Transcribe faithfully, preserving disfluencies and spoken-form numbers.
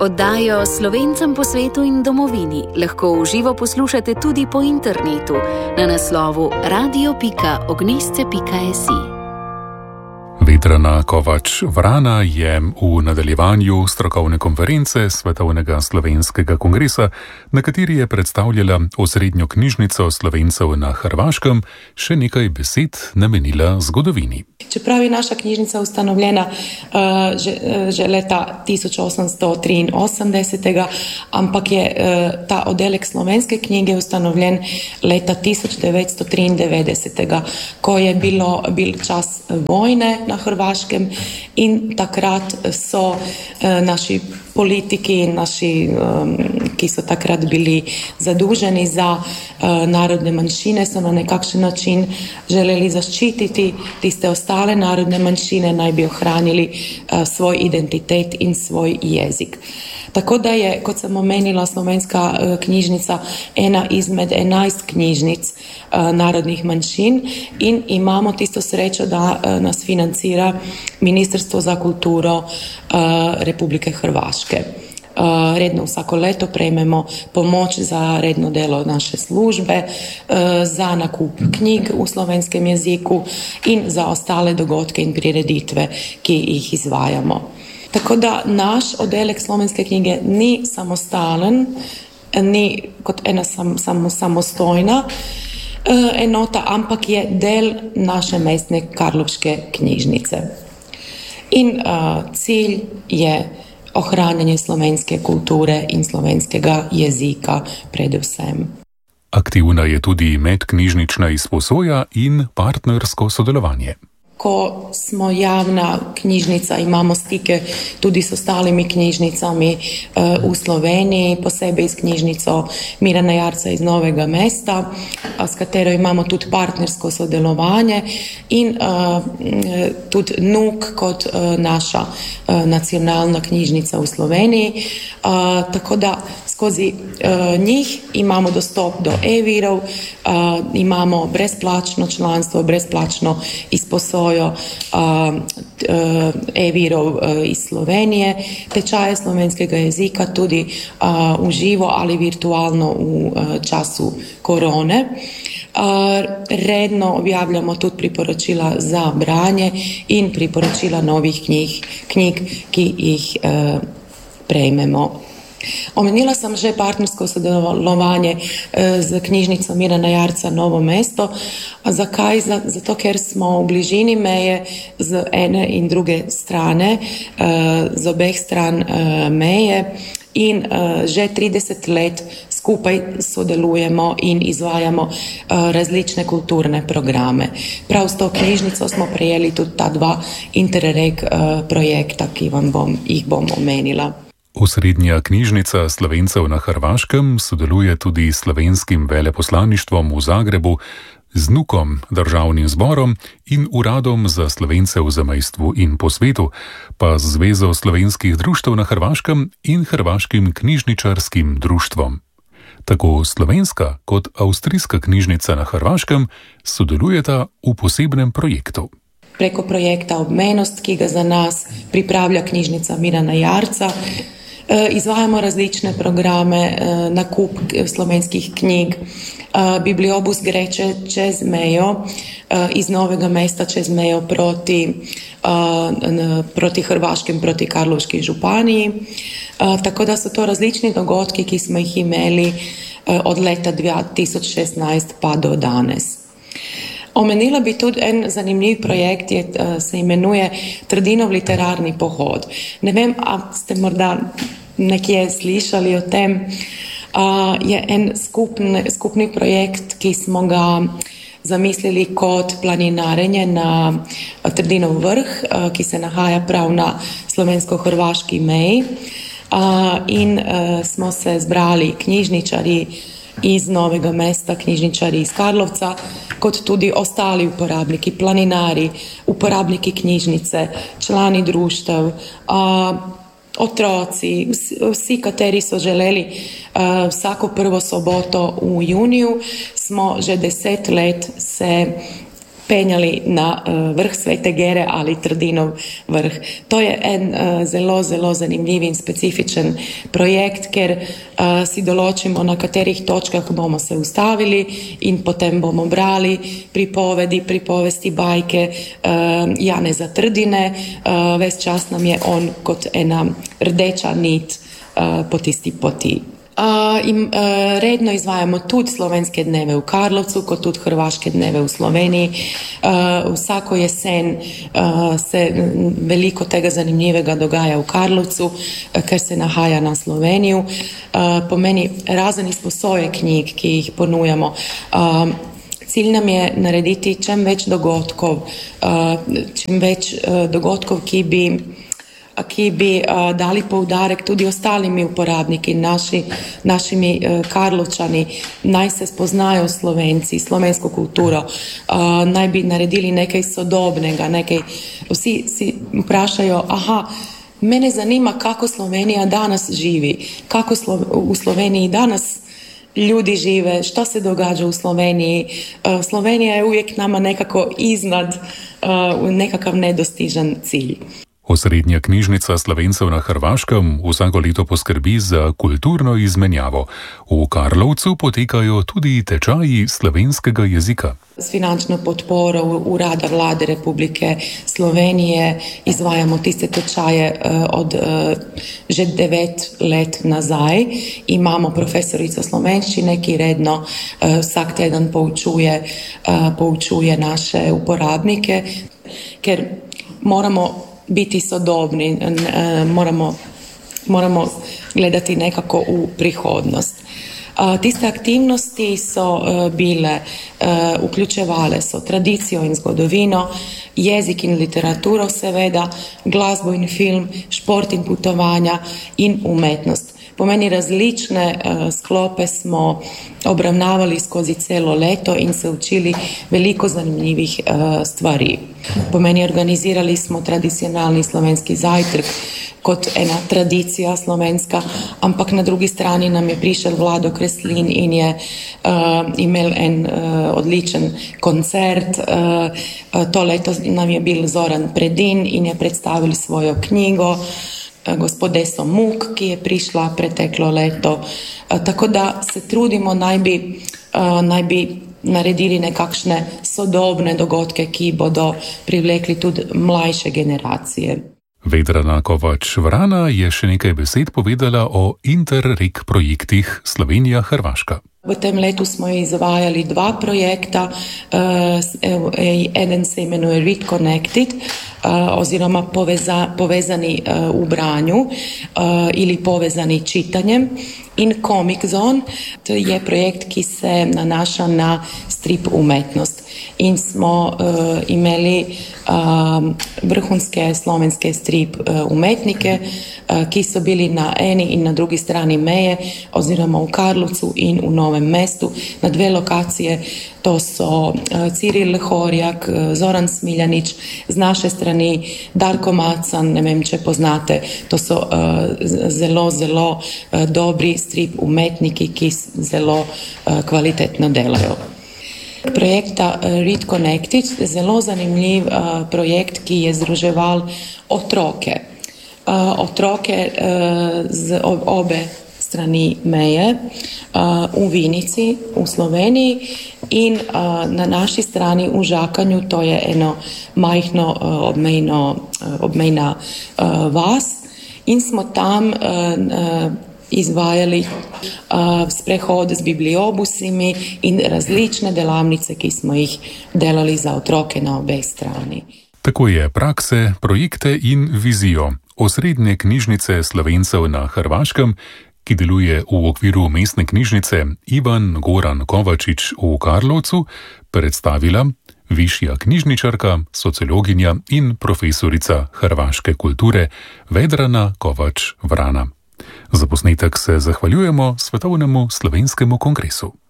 Oddajo Slovencem po svetu in domovini lahko v živo poslušate tudi po internetu na naslovu radio pika ognjesce pika si. Vedrana Kovač-Vrana je v nadaljevanju strokovne konference Svetovnega slovenskega kongresa, na kateri je predstavljala osrednjo knjižnico Slovencev na Hrvaškem, še nekaj besed namenila zgodovini. Čeprav je naša knjižnica ustanovljena uh, že, že leta tisoč osemsto triinosemdeset, ampak je uh, ta oddelek slovenske knjige ustanovljen leta tisoč devetsto triindevetdeset, ko je bilo bil čas vojne na Hrvaškem in takrat so uh, naši politiki, naši, um, ki so takrat bili zaduženi za uh, narodne manjšine, so na nekakšen način želeli zaščititi tiste ostale narodne manjšine, naj bi ohranili uh, svoj identitet in svoj jezik. Tako da je, kot sem omenila, slovenska uh, knjižnica ena izmed enajst knjižnic uh, narodnih manjšin in imamo tisto srečo, da uh, nas financira Ministrstvo za kulturo uh, Republike Hrvaške. Uh, redno vsako leto prejmemo pomoč za redno delo naše službe, uh, za nakup knjig v slovenskem jeziku in za ostale dogodke in prireditve, ki jih izvajamo. Tako da naš oddelek slovenske knjige ni samostalen, ni kot ena sam, sam, samostojna uh, enota, ampak je del naše mestne karlovške knjižnice. In uh, cilj je ohranjanje slovenske kulture in slovenskega jezika predvsem. Aktivna je tudi medknjižnična izposoja in partnersko sodelovanje. Ko smo javna knjižnica, imamo stike tudi s ostalimi knjižnicami uh, v Sloveniji, posebej s knjižnico Mirana Jarca iz Novega mesta, s katero imamo tudi partnersko sodelovanje in uh, tudi N U K kot uh, naša uh, nacionalna knjižnica v Sloveniji. Uh, tako da skozi uh, njih imamo dostop do e-virov, uh, imamo brezplačno članstvo, brezplačno izposojo e-virov iz Slovenije, tečaje slovenskega jezika tudi uh, uživo ali virtualno v uh, času korone. Uh, redno objavljamo tudi priporočila za branje in priporočila novih knjig, knjig ki jih uh, prejmemo. Omenila sem že partnersko sodelovanje z knjižnico Mirana Jarca Novo mesto. Zakaj? Zato, ker smo v bližini meje z ene in druge strane, z obeh stran meje in že trideset let skupaj sodelujemo in izvajamo različne kulturne programe. Prav s to knjižnico smo prejeli tudi ta dva Interreg projekta, ki vam bom, jih bom omenila. Osrednja knjižnica Slovencev na Hrvaškem sodeluje tudi s slovenskim veleposlaništvom v Zagrebu, z N U K-om, državnim zborom in Uradom za Slovence v zamejstvu in po svetu, pa z Zvezo slovenskih društev na Hrvaškem in Hrvaškim knjižničarskim društvom. Tako slovenska kot avstrijska knjižnica na Hrvaškem sodelujeta v posebnem projektu. Preko projekta Obmenost, ki ga za nas pripravlja knjižnica Mirana Jarca, izvajamo različne programe, nakup slovenskih knjig, bibliobus gre čez mejo, iz Novega mesta čez mejo proti, proti Hrvaškem, proti Karlovški županiji. Tako da so to različni dogodki, ki smo jih imeli od leta dva tisoč šestnajst pa do danes. Omenila bi tudi en zanimiv projekt, je, se imenuje Trdinov literarni pohod. Ne vem, a ste morda nekje slišali o tem. Uh, je en skupni, skupni projekt, ki smo ga zamislili kot planinarenje na Trdinov vrh, uh, ki se nahaja prav na slovensko-hrvaški meji. Uh, in uh, smo se zbrali knjižničari iz Novega mesta, knjižničari iz Karlovca, kot tudi ostali uporabniki, planinari, uporabniki knjižnice, člani društev, uh, otroci, vsi, kateri so želeli uh, vsako prvo soboto v juniju, smo že deset let se penjali na vrh Svete Gere ali Trdinov vrh. To je en zelo, zelo zanimiv in specifičen projekt, ker si določimo, na katerih točkah bomo se ustavili in potem bomo brali pripovedi, pripovesti, bajke Janeza Trdine. Ves čas nam je on kot ena rdeča nit po tisti poti. Uh, in, uh, redno izvajamo tudi slovenske dneve v Karlovcu, kot tudi hrvaške dneve v Sloveniji. Uh, vsako jesen uh, se veliko tega zanimljivega dogaja v Karlovcu, uh, ker se nahaja na Sloveniju. Uh, pomeni razen izposoje knjig, ki jih ponujamo. Uh, Cilj nam je narediti čim več dogodkov, uh, čim več uh, dogodkov, ki bi ki bi uh, dali poudarek tudi ostalimi uporabniki, naši, našimi uh, Karlovčani, naj se spoznajo Slovenci, slovensko kulturo, uh, naj bi naredili nekaj sodobnega, nekaj, vsi si vprašajo, aha, mene zanima, kako Slovenija danas živi, kako Slo- v Sloveniji danas ljudi žive, što se događa u Sloveniji. Uh, Slovenija je uvijek nama nekako iznad, uh, nekakav nedostižan cilj. Osrednja knjižnica Slovencev na Hrvaškem vsako leto poskrbi za kulturno izmenjavo. V Karlovcu potekajo tudi tečaji slovenskega jezika. S finančno podporo Urada Vlade Republike Slovenije izvajamo tiste tečaje od že devet let nazaj. Imamo profesorico slovenščine, ki redno vsak teden poučuje, poučuje naše uporabnike, ker moramo biti sodobni, moramo, moramo gledati nekako u prihodnost. Tiste aktivnosti so bile, vključevale so tradicijo in zgodovino, jezik in literaturo seveda, glasbo in film, šport in putovanja in umetnost. Pomeni različne uh, sklope smo obravnavali skozi celo leto in se učili veliko zanimljivih uh, stvari. Pomeni organizirali smo tradicionalni slovenski zajtrk kot ena tradicija slovenska, ampak na drugi strani nam je prišel Vlado Kreslin in je uh, imel en uh, odličen koncert. Uh, uh, to leto nam je bil Zoran Predin in je predstavil svojo knjigo. Gospod Deso Muk, ki je prišla preteklo leto. Tako da se trudimo, naj bi, naj bi naredili nekakšne sodobne dogodke, ki bodo privlekli tudi mlajše generacije. Vedrana Kovač-Vrana je še nekaj besed povedala o Interreg projektih Slovenija-Hrvaška. V tem letu smo izvajali dva projekta, eden se imenuje Read Connected, oziroma poveza, povezani v branju ili povezani čitanjem, in Comic Zone, to je projekt, ki se nanaša na strip umetnost. In smo uh, imeli uh, vrhunske slovenske strip uh, umetnike, uh, ki so bili na eni in na drugi strani meje, oziroma v Karlovcu in v Novem mestu, na dve lokacije. To so uh, Ciril Horjak, uh, Zoran Smiljanić, z naše strani Darko Macan, ne vem, če poznate, to so uh, zelo, zelo uh, dobri strip umetniki, ki zelo uh, kvalitetno delajo. Projekta Read Connected, zelo zanimljiv uh, projekt, ki je združeval otroke. Uh, otroke uh, z obe strani meje, uh, v Vinici, v Sloveniji in uh, na naši strani v Žakanju, to je eno majhno uh, obmejno, uh, obmejna uh, vas, in smo tam uh, uh, izvajali uh, sprehod z bibliobusimi in različne delavnice, ki smo jih delali za otroke na obeh strani. Tako je prakse, projekte in vizijo osrednje knjižnice Slovencev na Hrvaškem, ki deluje v okviru mestne knjižnice Ivan Goran Kovačič v Karlovcu, predstavila višja knjižničarka, sociologinja in profesorica hrvaške kulture Vedrana Kovač-Vrana. Za posnetek se zahvaljujemo Svetovnemu slovenskemu kongresu.